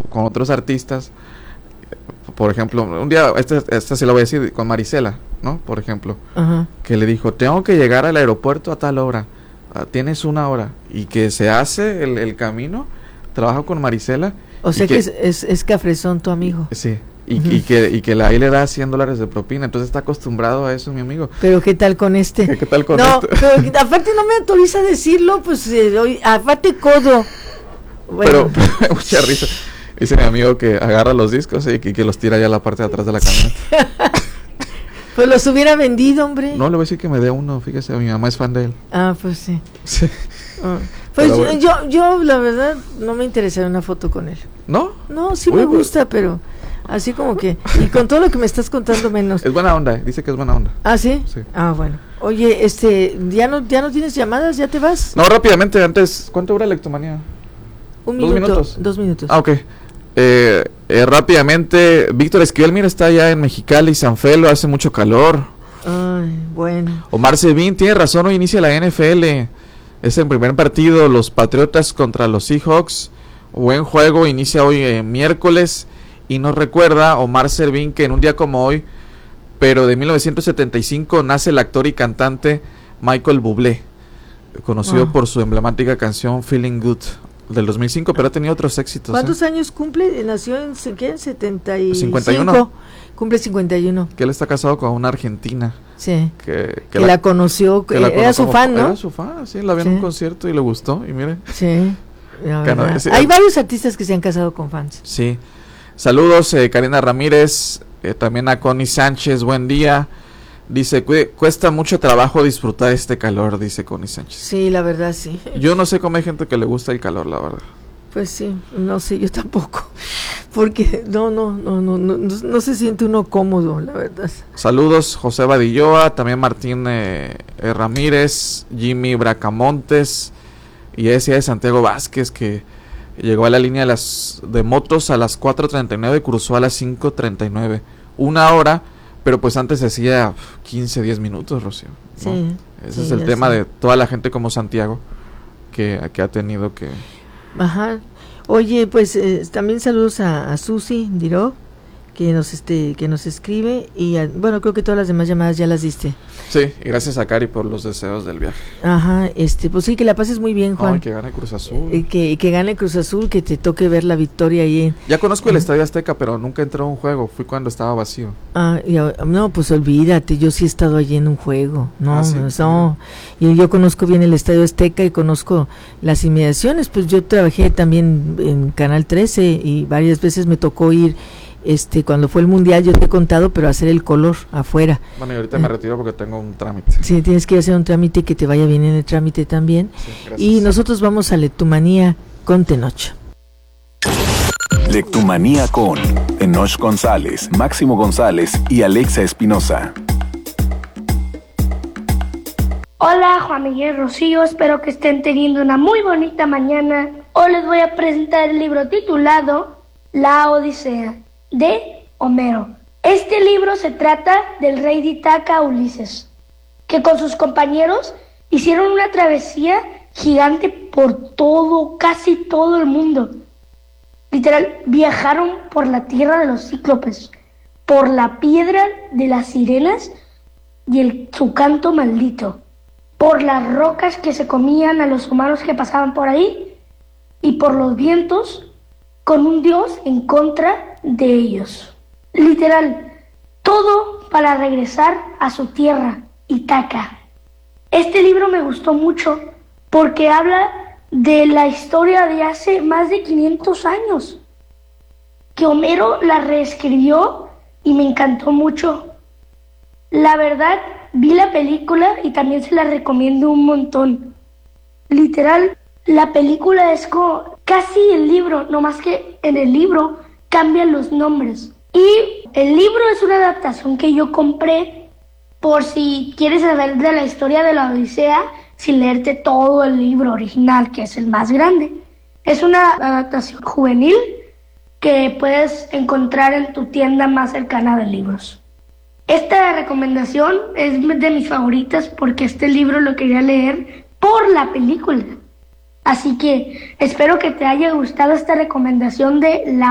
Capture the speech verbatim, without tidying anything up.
con otros artistas. Por ejemplo, un día, esta este sí lo voy a decir, con Marisela, ¿no? Por ejemplo, Ajá. que le dijo, tengo que llegar al aeropuerto a tal hora, uh, tienes una hora, y que se hace el, el camino, trabaja con Marisela. O sea que, que es, es, es cafresón tu amigo. Sí, y, Uh-huh. y que, y que la, ahí le da cien dólares de propina, entonces está acostumbrado a eso, mi amigo. Pero ¿qué tal con este? ¿Qué, qué tal con no, este? pero aparte no me autoriza a decirlo, pues, eh, oye, aparte codo. Bueno. Pero, pero mucha risa. Dice mi amigo que agarra los discos y que, que los tira ya a la parte de atrás de la camioneta. Pues los hubiera vendido, hombre. No, le voy a decir que me dé uno, fíjese, mi mamá es fan de él. Ah, pues sí. Sí. Ah. Pues yo, bueno. yo, yo, la verdad, no me interesaría una foto con él. ¿No? No, sí Uy, me pues. gusta, pero así como que, y con todo lo que me estás contando menos. Es buena onda, dice que es buena onda. ¿Ah, sí? Sí. Ah, bueno. Oye, este, ¿ya no, ya no tienes llamadas? ¿Ya te vas? No, rápidamente, antes, ¿cuánto dura la lectomanía? Un ¿Dos minuto. minutos? Dos minutos. Ah, ok. Eh, eh, rápidamente, Víctor Esquivel, mira, está allá en Mexicali, San Felo, hace mucho calor. Ay, bueno. Omar Sevín, tiene razón, hoy inicia la N F L. Es el primer partido, los Patriotas contra los Seahawks. Buen juego, inicia hoy eh, miércoles. Y nos recuerda Omar Servín que en un día como hoy, pero de mil novecientos setenta y cinco, nace el actor y cantante Michael Bublé, conocido Wow. por su emblemática canción Feeling Good del dos mil cinco, pero ha tenido otros éxitos. ¿Cuántos ¿eh? años cumple? Nació en, ¿qué? En setenta y cinco. cincuenta y uno. Cumple cincuenta y uno. Que él está casado con una argentina. Sí. Que, Que, la, la conoció, que que la era conoció su como, fan, ¿no? Era su fan, sí, la vio Sí. en un concierto y le gustó, y mire. Sí. la Cana- verdad. ese- Hay varios artistas que se han casado con fans. Sí. Saludos, eh, Karina Ramírez, eh, también a Connie Sánchez, buen día. Dice, "Cu- cuesta mucho trabajo disfrutar este calor", dice Connie Sánchez. Sí, la verdad, sí. Yo no sé cómo hay gente que le gusta el calor, la verdad. Pues sí, no sé, yo tampoco. Porque no, no, no, no, no, no, no se siente uno cómodo, la verdad. Saludos, José Badilloa, también Martín eh, eh, Ramírez, Jimmy Bracamontes y ese de Santiago Vázquez, que llegó a la línea de las de motos a las cuatro treinta y nueve y cruzó a las cinco treinta y nueve. Una hora, pero pues antes hacía quince, diez minutos, Rocío, ¿no? Sí. Ese sí, es el ya tema sé. de toda la gente como Santiago que, que ha tenido que... Ajá. Oye, pues eh, también saludos a, a Susi Diró, que nos este que nos escribe, y a- bueno, creo que todas las demás llamadas ya las diste. Sí, y gracias a Cari por los deseos del viaje. Ajá, este, pues sí, que la pases muy bien, Juan. Ay, que gane Cruz Azul. Eh, que, que gane Cruz Azul, que te toque ver la victoria ahí en, Ya conozco el Estadio Azteca, pero nunca entré a un juego. Fui cuando estaba vacío. ah, y a- no, pues olvídate, yo sí he estado allí en un juego, no, Ah, ¿sí? no, no. Y yo conozco bien el Estadio Azteca y conozco las inmediaciones, pues yo trabajé también en Canal trece y varias veces me tocó ir, este, cuando fue el Mundial, yo te he contado, pero hacer el color afuera. Bueno, y ahorita me retiro porque tengo un trámite. Sí, tienes que hacer un trámite que te vaya bien en el trámite también. Sí, gracias. Y nosotros vamos a Lectumanía con Tenoch. Lectumanía con Enoch González, Máximo González y Alexa Espinosa. Hola Juan Miguel, Rocío, espero que estén teniendo una muy bonita mañana. Hoy les voy a presentar el libro titulado La Odisea, de Homero. Este libro se trata del rey de Ítaca, Ulises, que con sus compañeros hicieron una travesía gigante por todo, casi todo el mundo. Literal, viajaron por la tierra de los cíclopes, por la piedra de las sirenas y el, su canto maldito, por las rocas que se comían a los humanos que pasaban por ahí y por los vientos con un dios en contra de ellos. Literal, todo para regresar a su tierra, Ítaca. Este libro me gustó mucho porque habla de la historia de hace más de quinientos años, que Homero la reescribió y me encantó mucho. La verdad, vi la película y también se la recomiendo un montón. Literal, la película es como casi el libro, no más que en el libro cambian los nombres. Y el libro es una adaptación que yo compré por si quieres saber de la historia de la Odisea sin leerte todo el libro original, que es el más grande. Es una adaptación juvenil que puedes encontrar en tu tienda más cercana de libros. Esta recomendación es de mis favoritas porque este libro lo quería leer por la película. Así que espero que te haya gustado esta recomendación de la